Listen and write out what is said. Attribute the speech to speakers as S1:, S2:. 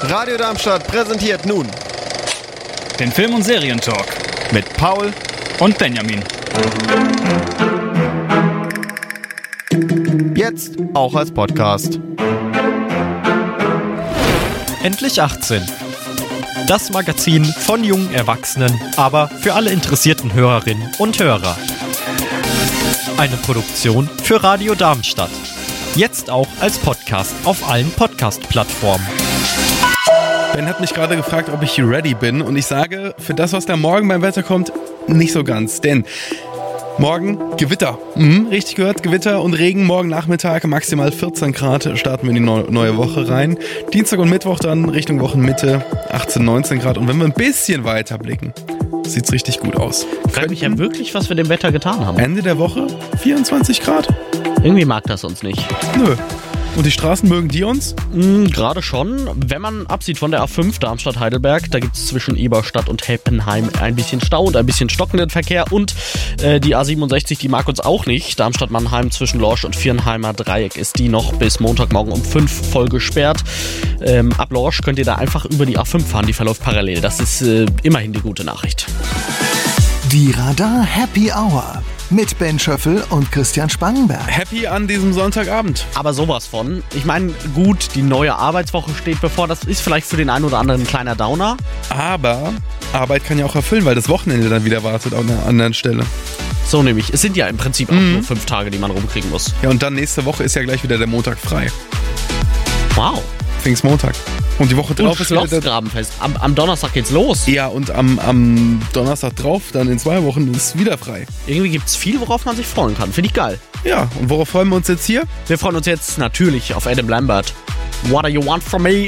S1: Radio Darmstadt präsentiert nun
S2: den Film- und Serientalk
S1: mit Paul
S2: und Benjamin.
S1: Jetzt auch als Podcast.
S3: Endlich 18. Das Magazin von jungen Erwachsenen, aber für alle interessierten Hörerinnen und Hörer. Eine Produktion für Radio Darmstadt. Jetzt auch als Podcast auf allen Podcast-Plattformen.
S4: Ben hat mich gerade gefragt, ob ich ready bin, und ich sage, für das, was da morgen beim Wetter kommt, nicht so ganz, denn morgen Gewitter. Richtig gehört, Gewitter und Regen. Morgen Nachmittag maximal 14 Grad starten wir in die neue Woche rein. Dienstag und Mittwoch dann Richtung Wochenmitte 18, 19 Grad. Und wenn wir ein bisschen weiter blicken, sieht's richtig gut aus.
S5: Ich frage mich ja wirklich, was wir dem Wetter getan haben.
S4: Ende der Woche 24 Grad.
S5: Irgendwie mag das uns nicht.
S4: Nö. Und die Straßen mögen die uns?
S5: Gerade schon. Wenn man absieht von der A5 Darmstadt-Heidelberg, da gibt es zwischen Eberstadt und Heppenheim ein bisschen Stau und ein bisschen stockenden Verkehr. Und die A67, die mag uns auch nicht. Darmstadt-Mannheim zwischen Lorsch und Viernheimer Dreieck ist die noch bis Montagmorgen um 5 voll gesperrt. Ab Lorsch könnt ihr da einfach über die A5 fahren, die verläuft parallel. Das ist immerhin die gute Nachricht.
S6: Die Radar Happy Hour mit Ben Schöffel und Christian Spangenberg.
S4: Happy an diesem Sonntagabend.
S5: Aber sowas von. Ich meine, gut, die neue Arbeitswoche steht bevor. Das ist vielleicht für den einen oder anderen ein kleiner Downer.
S4: Aber Arbeit kann ja auch erfüllen, weil das Wochenende dann wieder wartet an einer anderen Stelle.
S5: So nämlich. Es sind ja im Prinzip auch nur 5 Tage, die man rumkriegen muss.
S4: Ja, und dann nächste Woche ist ja gleich wieder der Montag frei.
S5: Wow.
S4: Pfingstmontag. Und die Woche drauf
S5: Und
S4: ist wieder
S5: Schlossgrabenfest. Am Donnerstag geht's los.
S4: Ja, und am Donnerstag drauf, dann in 2 Wochen, ist wieder frei.
S5: Irgendwie gibt's viel, worauf man sich freuen kann. Finde ich geil.
S4: Ja, und worauf freuen wir uns jetzt hier?
S5: Wir freuen uns jetzt natürlich auf Adam Lambert. What do you want from me?